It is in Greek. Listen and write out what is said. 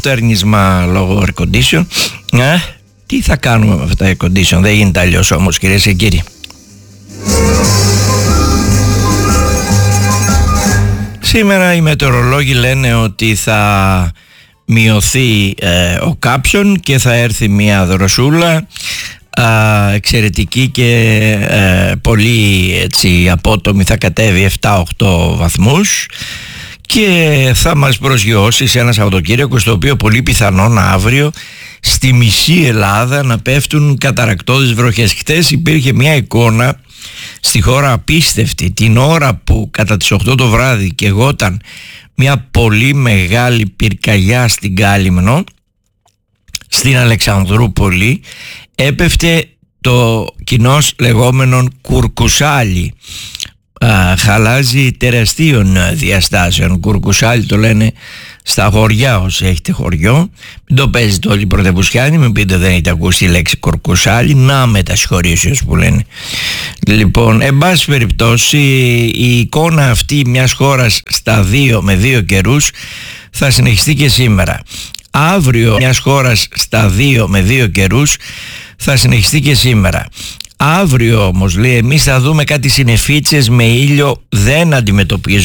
φτέρνισμα λόγω air condition. Τι θα κάνουμε με αυτά τα air condition, δεν γίνεται αλλιώς όμως, κυρίες και κύριοι. Σήμερα οι μετεωρολόγοι λένε ότι θα μειωθεί ο κάψον και θα έρθει μια δροσούλα εξαιρετική και πολύ έτσι απότομη, θα κατέβει 7-8 βαθμούς και θα μας προσγειώσει σε ένα Σαββατοκύριακο στο οποίο πολύ πιθανόν αύριο στη μισή Ελλάδα να πέφτουν καταρρακτώδεις βροχές. Χτες υπήρχε μια εικόνα στη χώρα απίστευτη, την ώρα που κατά τις 8 το βράδυ καιγόταν μια πολύ μεγάλη πυρκαγιά στην Κάλυμνο, στην Αλεξανδρούπολη, έπεφτε το κοινώς λεγόμενον κουρκουσάλι. Χαλάζει τεραστίων διαστάσεων. Κουρκουσάλι το λένε στα χωριά, όσοι έχετε χωριό. Μην το παίζετε όλοι πρωτευουσιάνοι, μην πείτε δεν έχετε ακούσει τη λέξη κουρκουσάλι. Να με τα συγχωρήσεως που λένε. Λοιπόν, εν πάση περιπτώσει, η εικόνα αυτή μιας χώρας στα δύο, με δύο καιρούς, θα συνεχιστεί και σήμερα. Αύριο μιας χώρας στα δύο, με δύο καιρούς, θα συνεχιστεί και σήμερα. Αύριο όμως, λέει, εμείς θα δούμε κάτι συννεφίτσες με ήλιο, δεν αντιμετωπίζουμε